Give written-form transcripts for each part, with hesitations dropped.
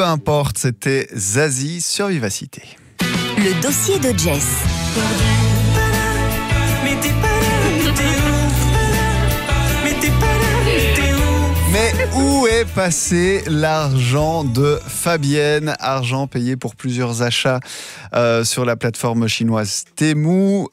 importe, c'était Zazie sur Vivacité. Le dossier de Jess. Mais où est passé l'argent de Fabienne? Argent payé pour plusieurs achats sur la plateforme chinoise Temu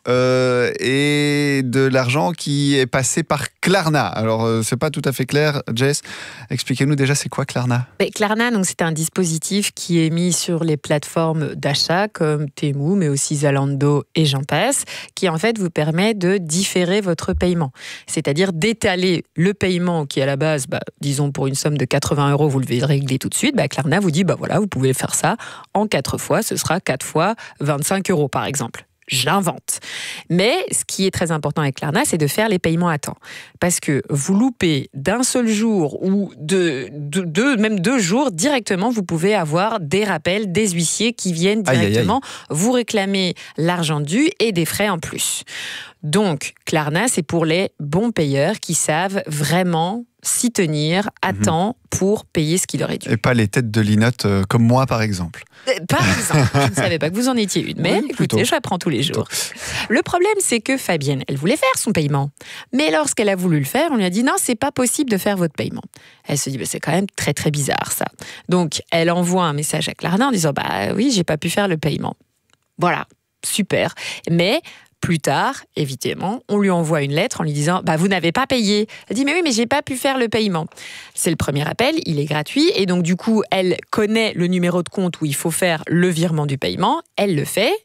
et de l'argent qui est passé par Klarna. Alors, c'est pas tout à fait clair, Jess. Expliquez-nous déjà, c'est quoi Klarna? Klarna, donc, c'est un dispositif qui est mis sur les plateformes d'achat comme Temu, mais aussi Zalando et j'en passe, qui en fait vous permet de différer votre paiement. C'est-à-dire d'étaler le paiement qui à la base, disons pour une somme de 80 €, vous le régler tout de suite. Klarna vous dit, voilà, vous pouvez faire ça en 4 fois, ce sera 4 fois 25 € par exemple. J'invente. Mais ce qui est très important avec Klarna, c'est de faire les paiements à temps. Parce que vous loupez d'un seul jour ou même 2 jours, directement, vous pouvez avoir des rappels des huissiers qui viennent directement vous réclamer l'argent dû et des frais en plus. Donc, Klarna, c'est pour les bons payeurs qui savent vraiment s'y tenir à temps pour payer ce qu'il leur est dû. Et pas les têtes de linotte comme moi, par exemple. Par exemple, je ne savais pas que vous en étiez une, mais écoutez, j'apprends tous les jours. Le problème, c'est que Fabienne, elle voulait faire son paiement. Mais lorsqu'elle a voulu le faire, on lui a dit non, c'est pas possible de faire votre paiement. Elle se dit, c'est quand même très très bizarre ça. Donc, elle envoie un message à Klarna en disant, oui, j'ai pas pu faire le paiement. Voilà, super. Mais plus tard, évidemment, on lui envoie une lettre en lui disant « vous n'avez pas payé ». Elle dit « mais oui, mais j'ai pas pu faire le paiement ». C'est le premier appel, il est gratuit et donc du coup, elle connaît le numéro de compte où il faut faire le virement du paiement, elle le fait.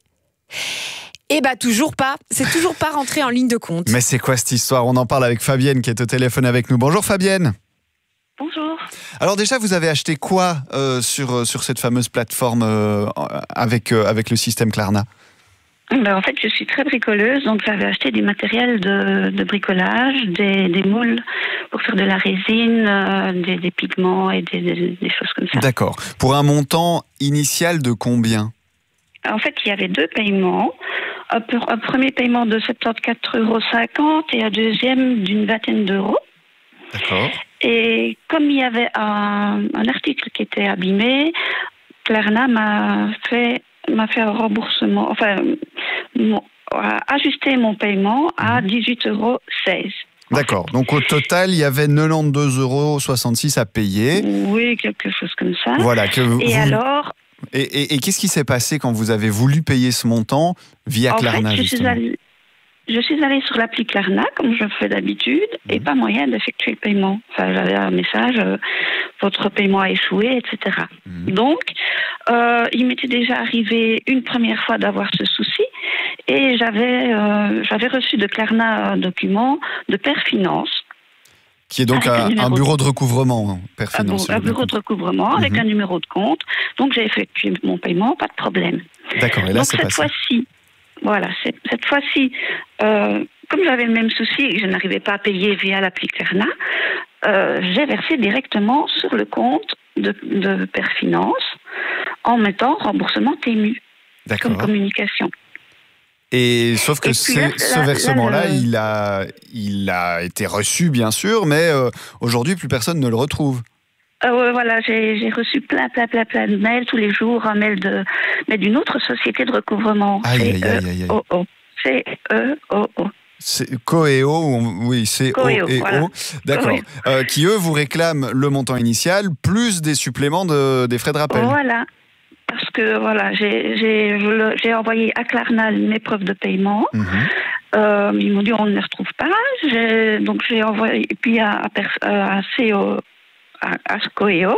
Et toujours pas, c'est toujours pas rentré en ligne de compte. Mais c'est quoi cette histoire? On en parle avec Fabienne qui est au téléphone avec nous. Bonjour Fabienne. Bonjour. Alors déjà, vous avez acheté quoi sur cette fameuse plateforme avec le système Klarna? En fait, je suis très bricoleuse, donc j'avais acheté du matériel de bricolage, des moules pour faire de la résine, des pigments et des choses comme ça. D'accord. Pour un montant initial de combien? En fait, il y avait 2 paiements. Un premier paiement de 74,50 € et un deuxième d'une vingtaine d'euros. D'accord. Et comme il y avait un article qui était abîmé, Klarna m'a fait un remboursement, ajuster mon paiement à 18,16 €. D'accord. Donc au total, il y avait 92,66 € à payer. Oui, quelque chose comme ça. Voilà. Alors. Et qu'est-ce qui s'est passé quand vous avez voulu payer ce montant via Klarna, justement? Je suis allée sur l'appli Klarna, comme je fais d'habitude, et pas moyen d'effectuer le paiement. J'avais un message, votre paiement a échoué, etc. Donc, il m'était déjà arrivé une première fois d'avoir ce souci, et j'avais reçu de Klarna un document de Perfinance. Qui est donc un bureau de recouvrement, Perfinance. Un bureau de recouvrement avec un numéro de compte. Donc, j'ai effectué mon paiement, pas de problème. D'accord, et là, c'est passé. Cette fois-ci, comme j'avais le même souci et que je n'arrivais pas à payer via l'appli Klarna, j'ai versé directement sur le compte de Perfinance en mettant remboursement Temu comme communication. Et sauf que ce versement-là, il a été reçu, bien sûr, mais aujourd'hui, plus personne ne le retrouve. Voilà, j'ai reçu plein de mails tous les jours, un mail d'une autre société de recouvrement. C-E-O-O. C-E-O-O. C'est Coeo, oui, C-O-E-O. Voilà. D'accord. Oui. Qui, eux, vous réclament le montant initial plus des suppléments des frais de rappel. Voilà. Parce que, voilà, j'ai envoyé à Klarna mes preuves de paiement. Ils m'ont dit, on ne les retrouve pas. Donc, j'ai envoyé, et puis à CO. À Coeo.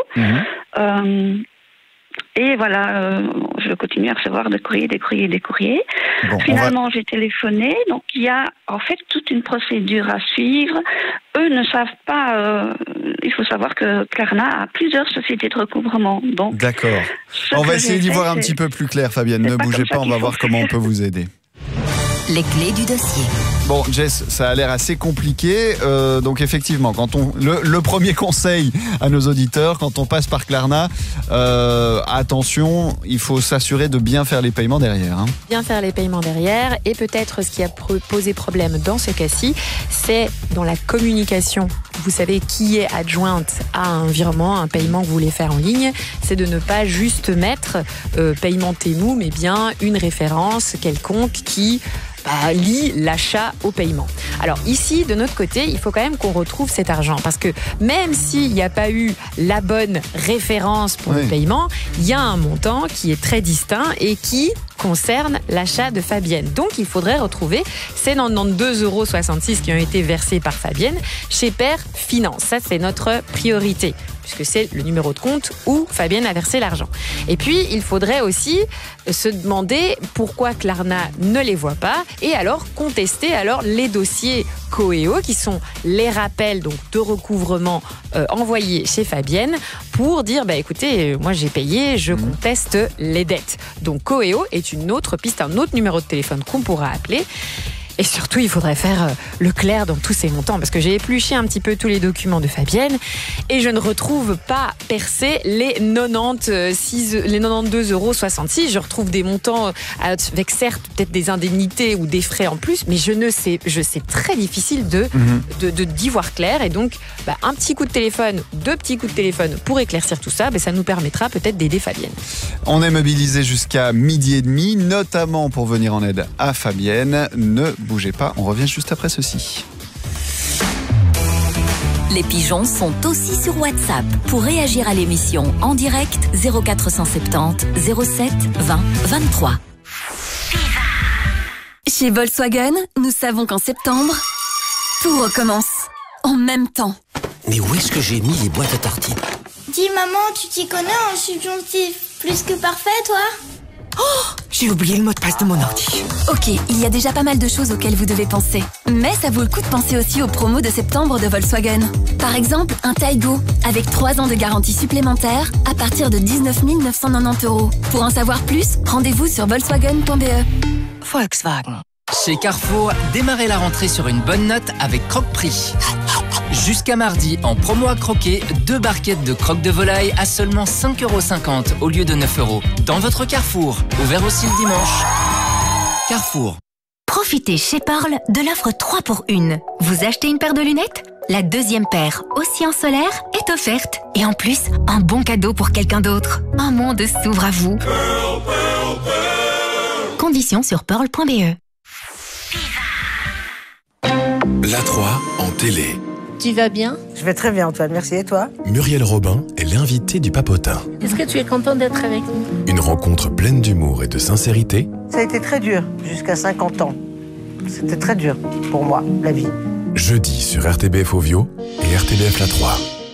Et voilà, je continue à recevoir des courriers. Bon, finalement, j'ai téléphoné. Donc, il y a en fait toute une procédure à suivre. Eux ne savent pas... il faut savoir que Klarna a plusieurs sociétés de recouvrement. Donc, d'accord. On va essayer d'y voir un petit peu plus clair, Fabienne. Ne bougez pas, on va voir comment on peut vous aider. Les clés du dossier. Bon, Jess, ça a l'air assez compliqué. Donc effectivement, quand le premier conseil à nos auditeurs, quand on passe par Klarna, attention, il faut s'assurer de bien faire les paiements derrière. Bien faire les paiements derrière. Et peut-être ce qui a posé problème dans ce cas-ci, c'est dans la communication vous savez qui est adjointe à un virement, un paiement que vous voulez faire en ligne, c'est de ne pas juste mettre paiement Temu, mais bien une référence quelconque qui lie l'achat au paiement. Alors ici, de notre côté, il faut quand même qu'on retrouve cet argent parce que même s'il n'y a pas eu la bonne référence pour le paiement, il y a un montant qui est très distinct et qui concerne l'achat de Fabienne. Donc, il faudrait retrouver ces 92,66 € qui ont été versés par Fabienne chez Père Finance. Ça, c'est notre priorité, puisque c'est le numéro de compte où Fabienne a versé l'argent. Et puis, il faudrait aussi se demander pourquoi Klarna ne les voit pas et alors contester les dossiers Coeo, qui sont les rappels donc, de recouvrement envoyés chez Fabienne pour dire, écoutez, moi j'ai payé, je conteste les dettes. Donc Coeo est une autre piste, un autre numéro de téléphone qu'on pourra appeler. Et surtout, il faudrait faire le clair dans tous ces montants, parce que j'ai épluché un petit peu tous les documents de Fabienne et je ne retrouve pas percé les 92,66 €. Je retrouve des montants avec certes peut-être des indemnités ou des frais en plus, mais c'est très difficile d'y voir clair. Et donc, un petit coup de téléphone, 2 petits coups de téléphone pour éclaircir tout ça, ça nous permettra peut-être d'aider Fabienne. On est mobilisé jusqu'à 12h30, notamment pour venir en aide à Fabienne. Ne bougez pas, on revient juste après ceci. Les pigeons sont aussi sur WhatsApp. Pour réagir à l'émission en direct, 0470 07 20 23. Chez Volkswagen, nous savons qu'en septembre, tout recommence. En même temps. Mais où est-ce que j'ai mis les boîtes à tartines? Dis maman, tu t'y connais en subjonctif plus que parfait, toi? Oh, j'ai oublié le mot de passe de mon ordi. Ok, il y a déjà pas mal de choses auxquelles vous devez penser. Mais ça vaut le coup de penser aussi aux promos de septembre de Volkswagen. Par exemple, un Taigo, avec 3 ans de garantie supplémentaire à partir de 19 990 €. Pour en savoir plus, rendez-vous sur volkswagen.be. Volkswagen. Chez Carrefour, démarrez la rentrée sur une bonne note avec Croque-Prix. Jusqu'à mardi, en promo à croquer, 2 barquettes de croque de volaille à seulement 5,50 € au lieu de 9 € dans votre Carrefour. Ouvert aussi le dimanche. Carrefour. Profitez chez Pearl de l'offre 3 pour 1. Vous achetez une paire de lunettes? La deuxième paire, aussi en solaire, est offerte. Et en plus, un bon cadeau pour quelqu'un d'autre. Un monde s'ouvre à vous. Pearl, Pearl, Pearl. Conditions sur pearl.be. l'A3 en télé. Tu vas bien? Je vais très bien, Antoine, merci. Et toi? Muriel Robin est l'invitée du Papotin. Est-ce que tu es content d'être avec nous? Une rencontre pleine d'humour et de sincérité. Ça a été très dur, jusqu'à 50 ans. C'était très dur pour moi, la vie. Jeudi sur RTBF Ovio et RTBF l'A3.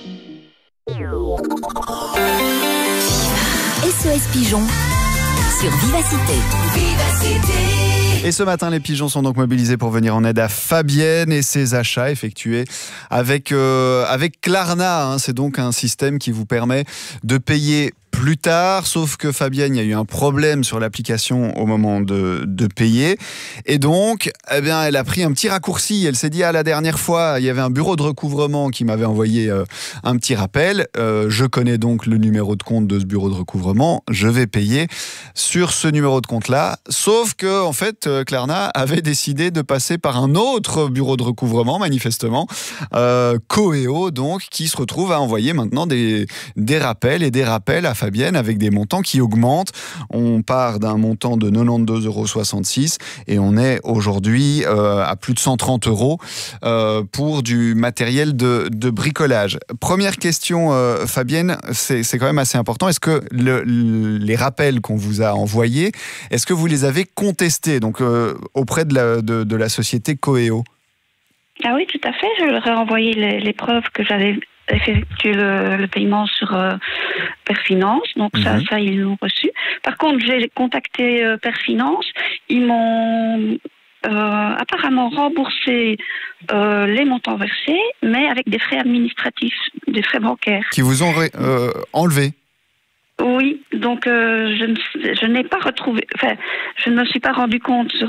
SOS Pigeon sur Vivacité. Et ce matin, les pigeons sont donc mobilisés pour venir en aide à Fabienne et ses achats effectués avec Klarna. C'est donc un système qui vous permet de payer plus tard, sauf que Fabienne, il y a eu un problème sur l'application au moment de payer. Et donc, elle a pris un petit raccourci. Elle s'est dit, la dernière fois, il y avait un bureau de recouvrement qui m'avait envoyé un petit rappel. Je connais donc le numéro de compte de ce bureau de recouvrement. Je vais payer sur ce numéro de compte-là. Sauf que, en fait, Klarna avait décidé de passer par un autre bureau de recouvrement, manifestement, Coeo, donc, qui se retrouve à envoyer maintenant des rappels et des rappels à Fabienne avec des montants qui augmentent. On part d'un montant de 92,66 € et on est aujourd'hui à plus de 130 € pour du matériel de bricolage. Première question, Fabienne, c'est quand même assez important. Est-ce que les rappels qu'on vous a envoyés, est-ce que vous les avez contestés donc, auprès de la société Coeo? Ah oui, tout à fait. Je leur ai envoyé les preuves que j'avais effectué le paiement sur Perfinance. Donc ça, ils l'ont reçu. Par contre, j'ai contacté Perfinance. Ils m'ont apparemment remboursé les montants versés, mais avec des frais administratifs, des frais bancaires. Qui vous ont enlevé? Oui, donc je n'ai pas retrouvé, enfin, je ne me suis pas rendu compte sur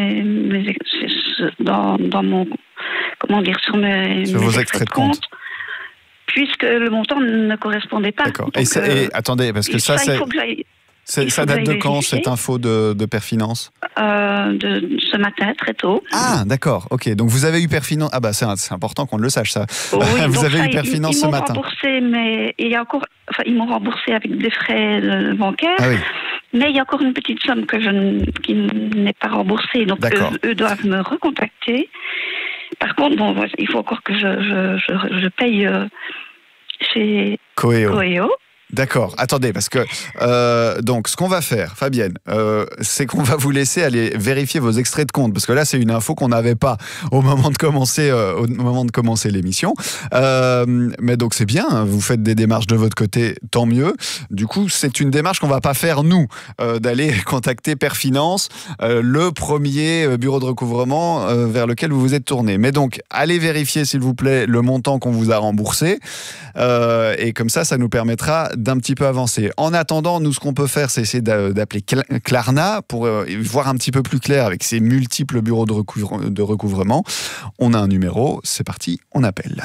dans mon, comment dire, sur vos extraits de compte, puisque le montant ne correspondait pas. D'accord. Donc, et attendez, parce que ça, c'est... Il faut que j'aille Ça date de quand, cette info de Perfinance? De ce matin, très tôt. Ah, d'accord, ok. Donc vous avez eu Perfinance. Ah, bah c'est important qu'on le sache, ça. Oui, vous avez eu Perfinance ce matin. Remboursé, mais il y a encore. Enfin, ils m'ont remboursé avec des frais bancaires. Ah oui. Mais il y a encore une petite somme qui n'est pas remboursée. Donc eux doivent me recontacter. Par contre, il faut encore que je paye chez Coeo. D'accord, attendez, parce que donc ce qu'on va faire, Fabienne, c'est qu'on va vous laisser aller vérifier vos extraits de compte, parce que là c'est une info qu'on n'avait pas au moment de commencer l'émission. Mais donc c'est bien, hein, vous faites des démarches de votre côté, tant mieux. Du coup, c'est une démarche qu'on va pas faire nous, d'aller contacter Perfinance, le premier bureau de recouvrement vers lequel vous vous êtes tourné. Mais donc, allez vérifier s'il vous plaît le montant qu'on vous a remboursé, et comme ça nous permettra d'un petit peu avancer. En attendant, nous, ce qu'on peut faire, c'est essayer d'appeler Klarna pour voir un petit peu plus clair avec ces multiples bureaux de recouvrement. On a un numéro, c'est parti, on appelle.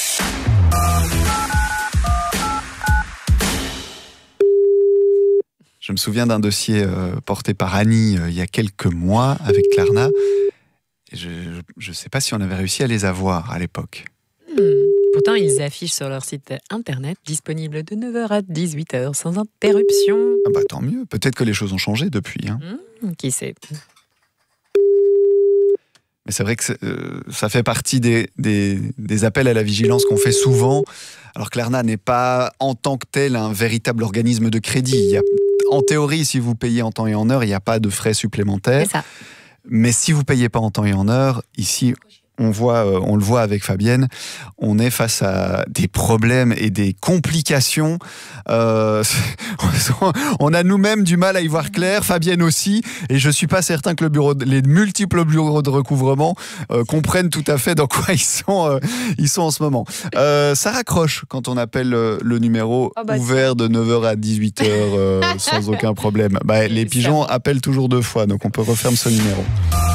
Je me souviens d'un dossier porté par Annie il y a quelques mois avec Klarna. Et je ne sais pas si on avait réussi à les avoir à l'époque. Pourtant, ils affichent sur leur site internet disponible de 9h à 18h sans interruption. Ah bah tant mieux, peut-être que les choses ont changé depuis. Hein. Qui sait? Mais c'est vrai que ça fait partie des appels à la vigilance qu'on fait souvent. Alors Klarna n'est pas en tant que tel un véritable organisme de crédit. En théorie, si vous payez en temps et en heure, il n'y a pas de frais supplémentaires. C'est ça. Mais si vous ne payez pas en temps et en heure, ici... On le voit avec Fabienne, on est face à des problèmes et des complications. On a nous-mêmes du mal à y voir clair, Fabienne aussi, et je ne suis pas certain que les multiples bureaux de recouvrement comprennent tout à fait dans quoi ils sont en ce moment. Ça raccroche quand on appelle le numéro ouvert de 9h à 18h sans aucun problème. Les pigeons appellent toujours 2 fois, donc on peut refermer ce numéro.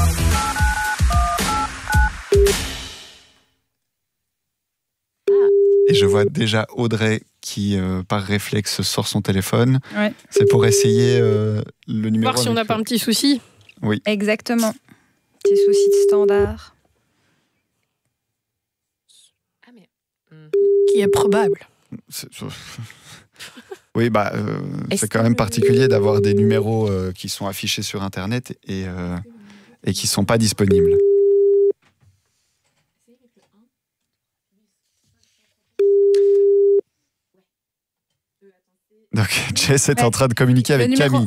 Et je vois déjà Audrey qui, par réflexe, sort son téléphone. Ouais. C'est pour essayer le numéro. Voir si on n'a pas un petit souci. Oui. Exactement. Petit souci de standard. Qui est probable. Oui, c'est quand même particulier d'avoir des numéros qui sont affichés sur Internet et qui ne sont pas disponibles. Donc Jess est en train de communiquer avec Camille.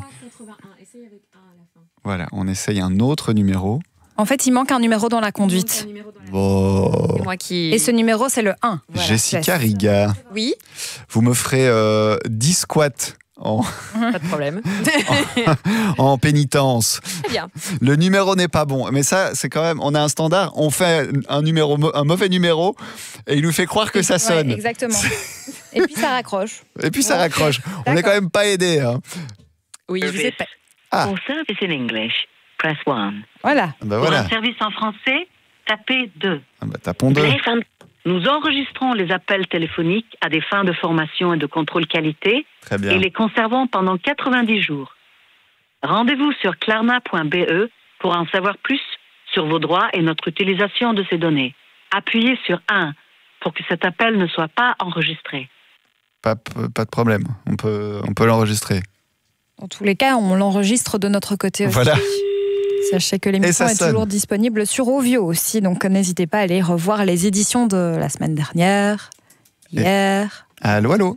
Voilà, on essaye un autre numéro. En fait, il manque un numéro dans la conduite. Bon. Et ce numéro, c'est le 1. Voilà, Jessica Riga. Oui. Vous me ferez 10 squats Pas de problème. en pénitence. Très bien. Le numéro n'est pas bon. Mais ça, c'est quand même... On a un standard, on fait un mauvais numéro et il nous fait croire que ça sonne. Ouais, exactement. Et puis ça raccroche. On n'est quand même pas aidé. Hein. Oui, je sais pas. Pour service in English, press 1. Voilà. Pour un service en français, tapez 2. Tapons 2. Nous enregistrons les appels téléphoniques à des fins de formation et de contrôle qualité. Très bien. Et les conservons pendant 90 jours. Rendez-vous sur klarna.be pour en savoir plus sur vos droits et notre utilisation de ces données. Appuyez sur 1 pour que cet appel ne soit pas enregistré. Pas de problème, on peut l'enregistrer. Dans tous les cas, on l'enregistre de notre côté aussi. Voilà. Sachez que l'émission est toujours disponible sur Ovio aussi, donc n'hésitez pas à aller revoir les éditions de la semaine dernière, hier. Allô, allô.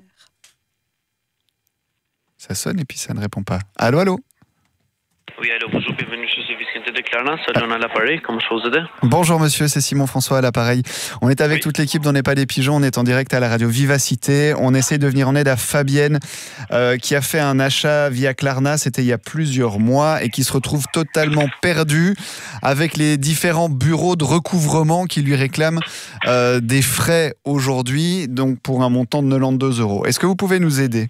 Ça sonne et puis ça ne répond pas. Allô, allô. Oui, allô, bonjour, bienvenue chez le Vicente de Klarna, salut, on a l'appareil, comment je peux vous aider? Bonjour monsieur, c'est Simon François à l'appareil. On est avec toute l'équipe d'On n'est pas des pigeons, on est en direct à la radio Vivacité. On essaye de venir en aide à Fabienne qui a fait un achat via Klarna, c'était il y a plusieurs mois, et qui se retrouve totalement perdue avec les différents bureaux de recouvrement qui lui réclament des frais aujourd'hui, donc pour un montant de 92 €. Est-ce que vous pouvez nous aider?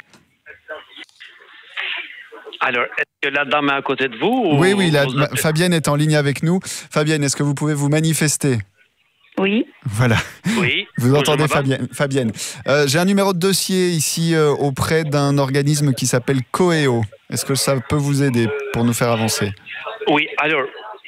Alors, est-ce que la dame est à côté de vous? Oui, Fabienne est en ligne avec nous. Fabienne, est-ce que vous pouvez vous manifester? Oui. Voilà. Oui. Vous entendez madame. Fabienne. J'ai un numéro de dossier ici auprès d'un organisme qui s'appelle Coeo. Est-ce que ça peut vous aider pour nous faire avancer? Oui, alors,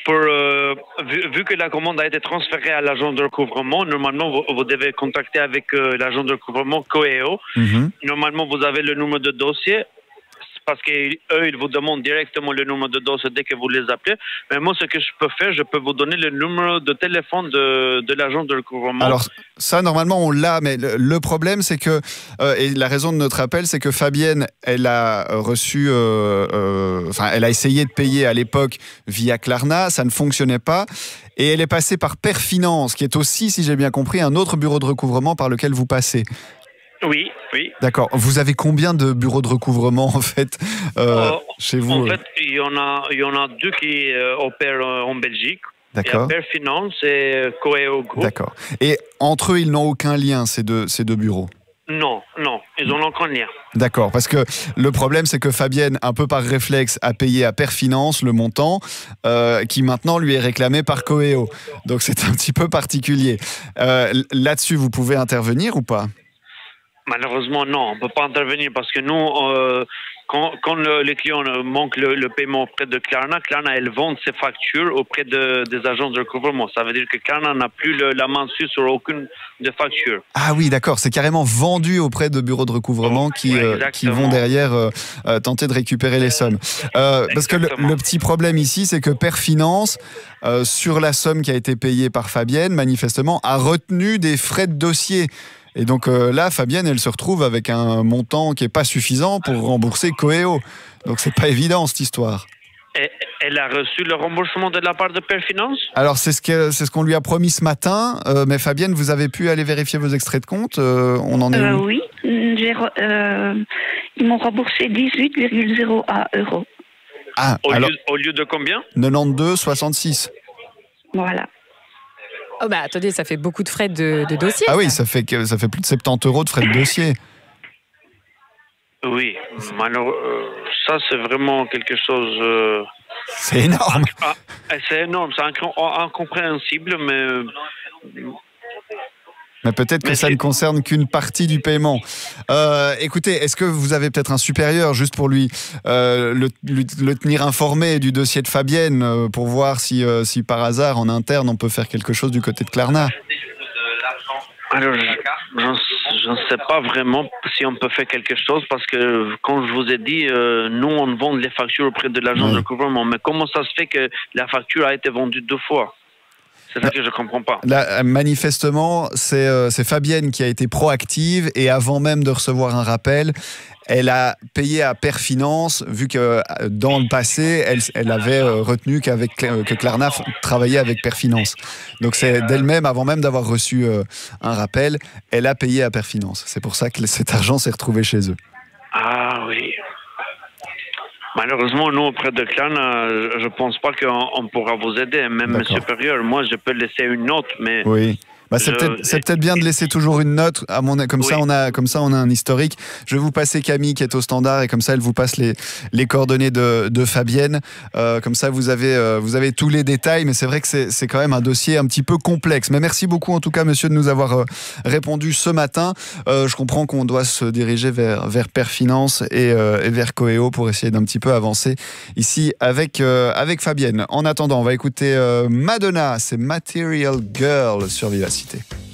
vu que la commande a été transférée à l'agent de recouvrement, normalement, vous devez contacter avec l'agent de recouvrement Coeo. Normalement, vous avez le numéro de dossier. Parce qu'eux, ils vous demandent directement le numéro de dossier dès que vous les appelez. Mais moi, ce que je peux faire, je peux vous donner le numéro de téléphone de l'agent de recouvrement. Alors, ça, normalement, on l'a, mais le problème, c'est que, et la raison de notre appel, c'est que Fabienne, elle a reçu, elle a essayé de payer à l'époque via Klarna, ça ne fonctionnait pas, et elle est passée par Perfinance, qui est aussi, si j'ai bien compris, un autre bureau de recouvrement par lequel vous passez. Oui, oui. D'accord. Vous avez combien de bureaux de recouvrement, en fait, chez vous? En fait, il y en a deux qui opèrent en Belgique. D'accord. Perfinance et Coeo Group. D'accord. Et entre eux, ils n'ont aucun lien, ces deux bureaux? Non, ils n'ont aucun lien. D'accord, parce que le problème, c'est que Fabienne, un peu par réflexe, a payé à Perfinance le montant qui maintenant lui est réclamé par Coeo. Donc c'est un petit peu particulier. Là-dessus, vous pouvez intervenir ou pas? Malheureusement, non, on ne peut pas intervenir parce que nous, quand les clients manquent le paiement auprès de Klarna, elle vend ses factures auprès des agents de recouvrement. Ça veut dire que Klarna n'a plus la main dessus sur aucune des factures. Ah oui, d'accord, c'est carrément vendu auprès de bureaux de recouvrement qui vont derrière tenter de récupérer les sommes. Parce que le petit problème ici, c'est que Perfinance, sur la somme qui a été payée par Fabienne, manifestement, a retenu des frais de dossier. Et donc là, Fabienne, elle se retrouve avec un montant qui n'est pas suffisant pour rembourser Coeo. Donc c'est pas évident, cette histoire. Et elle a reçu le remboursement de la part de Perfinance? Alors c'est ce qu'on lui a promis ce matin. Mais Fabienne, vous avez pu aller vérifier vos extraits de compte? On en est où? Oui, ils m'ont remboursé 18,01 €. Ah, au lieu de combien? 92,66. Voilà. Oh bah attendez, ça fait beaucoup de frais de dossier. Ah oui, ça fait plus de 70 € de frais de dossier. Oui, ça c'est vraiment quelque chose... C'est énorme. C'est énorme, c'est incompréhensible, mais... Mais peut-être que ça ne concerne qu'une partie du paiement. Écoutez, est-ce que vous avez peut-être un supérieur juste pour lui le tenir informé du dossier de Fabienne pour voir si par hasard en interne on peut faire quelque chose du côté de Klarna? Alors, je ne sais pas vraiment si on peut faire quelque chose parce que, comme je vous ai dit, nous on vend les factures auprès de l'agent de recouvrement. Mais comment ça se fait que la facture a été vendue 2 fois? C'est ça que je ne comprends pas. Là, manifestement, c'est Fabienne qui a été proactive et avant même de recevoir un rappel, elle a payé à Perfinance, vu que dans le passé, elle avait retenu que Klarna travaillait avec Perfinance. Donc c'est d'elle-même, avant même d'avoir reçu un rappel, elle a payé à Perfinance. C'est pour ça que cet argent s'est retrouvé chez eux. Ah oui. Malheureusement, nous, auprès de Klarna, je ne pense pas qu'on pourra vous aider, même supérieur. Moi, je peux laisser une note, mais... Oui. Bah, c'est peut-être bien de laisser toujours une note. Comme ça, on a un historique. Je vais vous passer Camille qui est au standard et comme ça, elle vous passe les coordonnées de Fabienne. Comme ça, vous avez tous les détails. Mais c'est vrai que c'est quand même un dossier un petit peu complexe. Mais merci beaucoup en tout cas, monsieur, de nous avoir répondu ce matin. Je comprends qu'on doit se diriger vers Perfinance et vers Coeo pour essayer d'un petit peu avancer ici avec Fabienne. En attendant, on va écouter Madonna. C'est Material Girl sur Vivacité.